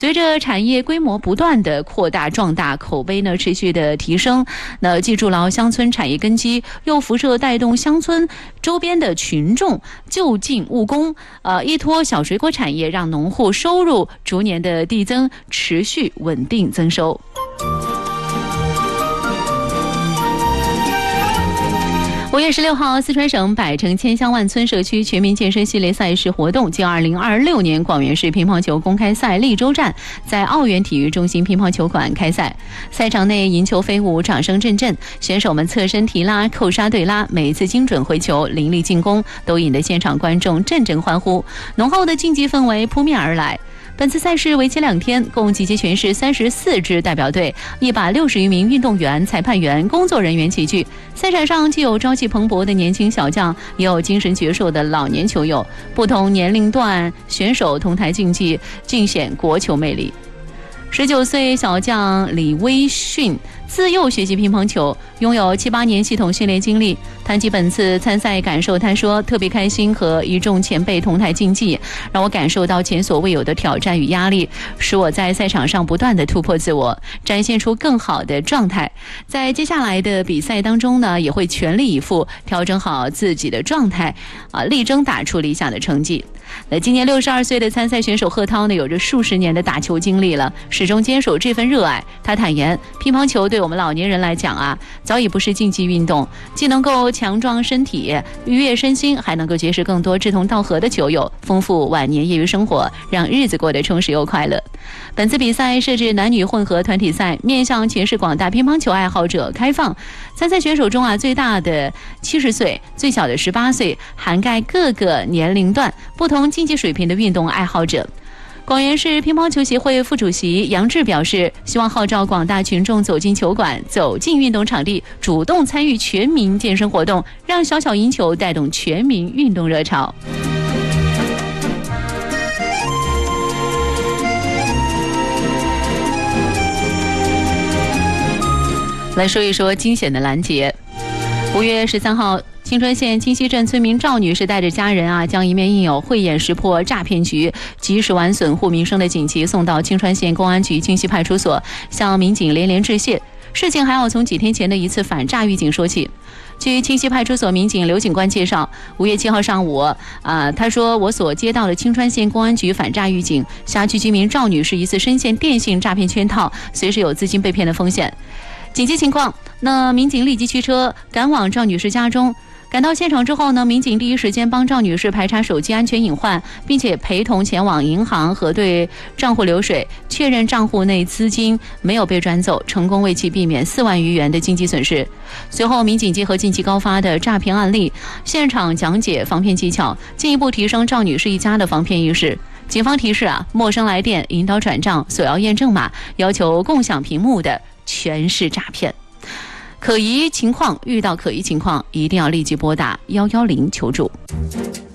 随着产业规模不断的扩大壮大，口碑呢持续的提升，那记住了乡村产业根基，又辐射带动乡村周边的群众就近务工，依托小水果产业，让农户收入逐年的递增，持续稳定增收。5月16号，四川省百城千乡万村社区全民健身系列赛事活动暨2026年广元市乒乓球公开赛利州站在奥园体育中心乒乓球馆开赛。赛场内银球飞舞，掌声阵阵，选手们侧身提拉、扣杀对拉，每一次精准回球、凌厉进攻，都引得现场观众阵阵欢呼，浓厚的竞技氛围扑面而来。本次赛事为期2天，共集结全市34支代表队，160余名运动员、裁判员、工作人员齐聚。赛场上既有朝气蓬勃的年轻小将，也有精神矍铄的老年球友，不同年龄段选手同台竞技，尽显国球魅力。19岁小将李威迅自幼学习乒乓球，拥有7、8年系统训练经历。谈及本次参赛感受，他说：“特别开心和一众前辈同台竞技，让我感受到前所未有的挑战与压力，使我在赛场上不断的突破自我，展现出更好的状态。在接下来的比赛当中呢，也会全力以赴，调整好自己的状态，力争打出理想的成绩。”那今年62岁的参赛选手贺涛呢，有着数十年的打球经历了，始终坚守这份热爱。他坦言，乒乓球对我们老年人来讲早已不是竞技运动，既能够强壮身体、愉悦身心，还能够结识更多志同道合的球友，丰富晚年业余生活，让日子过得充实又快乐。本次比赛设置男女混合团体赛，面向全市广大乒乓球爱好者开放。参赛选手中最大的70岁，最小的18岁，涵盖各个年龄段、不同竞技水平的运动爱好者。广元市乒乓球协会副主席杨志表示，希望号召广大群众走进球馆，走进运动场地，主动参与全民健身活动，让小小赢球带动全民运动热潮。来说一说惊险的拦截。5月13号，青川县清溪镇村民赵女士带着家人将一面印有慧眼识破诈骗局及时完损护民生的锦旗送到青川县公安局清溪派出所，向民警连连致谢。事情还要从几天前的一次反诈预警说起。据清溪派出所民警刘警官介绍，5月7号上午，他说我所接到的青川县公安局反诈预警，辖区居民赵女士疑似深陷电信诈骗圈套，随时有资金被骗的风险。紧急情况，那民警立即驱车赶往赵女士家中。赶到现场之后呢，民警第一时间帮赵女士排查手机安全隐患，并且陪同前往银行核对账户流水，确认账户内资金没有被转走，成功为其避免4万余元的经济损失。随后，民警结合近期高发的诈骗案例，现场讲解防骗技巧，进一步提升赵女士一家的防骗意识。警方提示陌生来电、引导转账、索要验证码、要求共享屏幕的全是诈骗。遇到可疑情况一定要立即拨打110求助。